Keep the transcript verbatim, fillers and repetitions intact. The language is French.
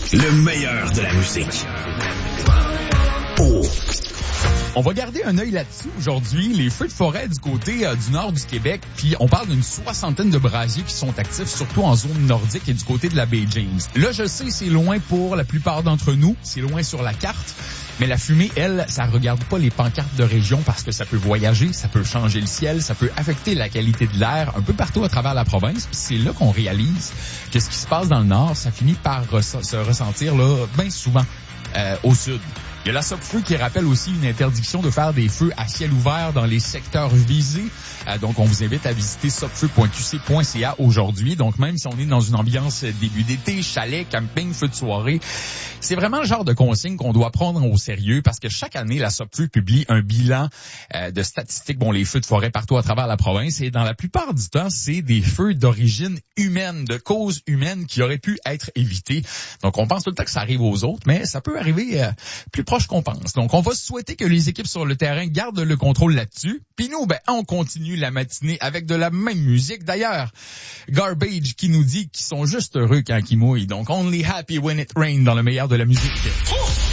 Le meilleur de la musique. Oh. On va garder un œil là-dessus aujourd'hui. Les feux de forêt du côté euh, du nord du Québec, puis on parle d'une soixantaine de brasiers qui sont actifs, surtout en zone nordique et du côté de la baie James. Là, je sais, c'est loin pour la plupart d'entre nous, c'est loin sur la carte, mais la fumée, elle, ça regarde pas les pancartes de région parce que ça peut voyager, ça peut changer le ciel, ça peut affecter la qualité de l'air un peu partout à travers la province. Puis c'est là qu'on réalise que ce qui se passe dans le nord, ça finit par res- se ressentir là bien souvent euh, au sud. Il y a la Sopfeu qui rappelle aussi une interdiction de faire des feux à ciel ouvert dans les secteurs visés. Euh, donc, on vous invite à visiter sopfeu point q c point c a aujourd'hui. Donc, même si on est dans une ambiance début d'été, chalet, camping, feu de soirée, c'est vraiment le genre de consigne qu'on doit prendre au sérieux parce que chaque année, la Sopfeu publie un bilan euh, de statistiques, bon, les feux de forêt partout à travers la province. Et dans la plupart du temps, c'est des feux d'origine humaine, de cause humaine qui auraient pu être évités. Donc, on pense tout le temps que ça arrive aux autres, mais ça peut arriver euh, plus proche qu'on pense. Donc, on va souhaiter que les équipes sur le terrain gardent le contrôle là-dessus. Puis nous, ben, on continue la matinée avec de la même musique. D'ailleurs, Garbage qui nous dit qu'ils sont juste heureux quand ils mouillent. Donc, only happy when it rains dans le meilleur de la musique.